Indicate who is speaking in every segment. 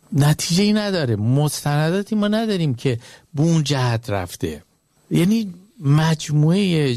Speaker 1: نتیجه‌ای نداره. مستنداتی ما نداریم که به اون جهت رفته. یعنی مجموعه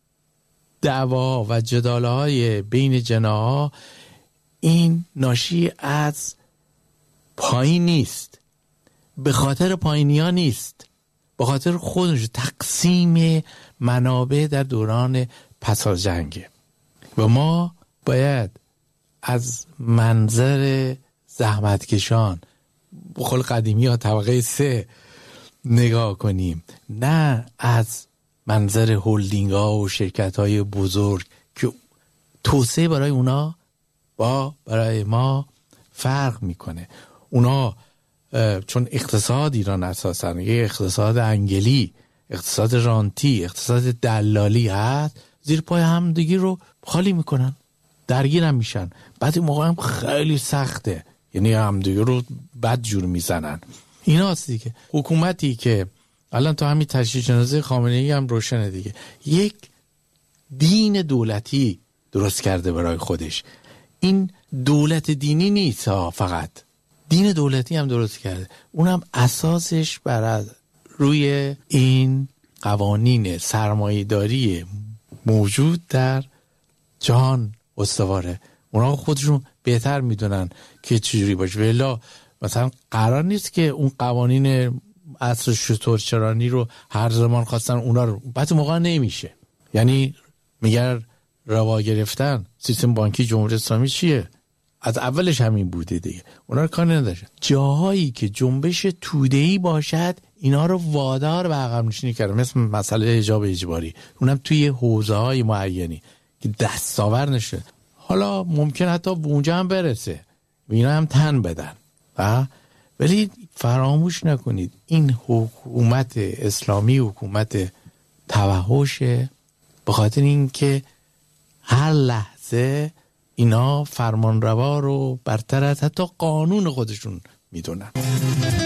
Speaker 1: دعوا و جدال‌های بین جناح‌ها این ناشی از پایین نیست، به خاطر پایینی‌ها نیست، به خاطر خودش تقسیم منابع در دوران پس از جنگه. و ما باید از منظر زحمتکشان به قول قدیمی ها طبقه 3 نگاه کنیم، نه از منظر هولدینگ ها و شرکت های بزرگ که توسعه برای اونا با برای ما فرق میکنه. اونا چون اقتصاد ایران اساساً یه اقتصاد انگلی، اقتصاد رانتی، اقتصاد دلالی هست، زیر پای هم دیگه رو خالی میکنن، درگیر هم میشن. بعد این موقع هم خیلی سخته، یعنی هم دیگه رو بد جور میزنن. این هست دیگه. حکومتی که الان تو همین تشییع جنازه خامنه‌ای هم روشنه دیگه، یک دین دولتی درست کرده برای خودش. این دولت دینی نیست فقط، دین دولتی هم درست کرده، اونم اساسش بر روی این قوانین سرمایه‌داری موجود در جهان استواره. اونا خودشون بهتر میدونن که چجوری باشه. ولی مثلا قرار نیست که اون قوانین عصر شترچرانی رو هر زمان خواستن اونا رو، بعد موقع نمیشه. یعنی میگن روا گرفتن سیستم بانکی جمهوری اسلامی چیه؟ از اولش همین بوده دیگه، اونا رو کار نداشتن. جاهایی که جنبش توده‌ای باشد اینا رو وادار به عقب نشینی کردن، مثل مسئله حجاب اجباری، اونم توی حوزه‌های معینی که دستاور نشه. حالا ممکن حتی به اونجا هم برسه، اینا هم تن بدن. ولی فراموش نکنید این حکومت اسلامی حکومت توحشه، به خاطر اینکه هر لحظه اینا فرمانروا رو برتر از حتی قانون خودشون میدونن.